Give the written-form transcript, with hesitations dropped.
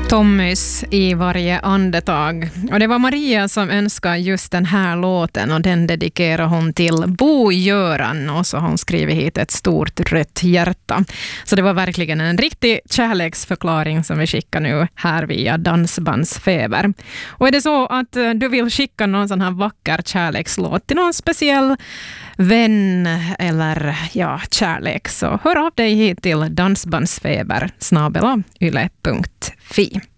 Tommys i varje andetag. Och det var Maria som önskade just den här låten och den dedikerar hon till Bo-Göran och så har hon skrivit hit ett stort rött hjärta. Så det var verkligen en riktig kärleksförklaring som vi skickar nu här via Dansbandsfeber. Och är det så att du vill skicka någon sån här vacker kärlekslåt till någon speciell vän eller kärlek så hör av dig hit till dansbandsfeber @yle.fi.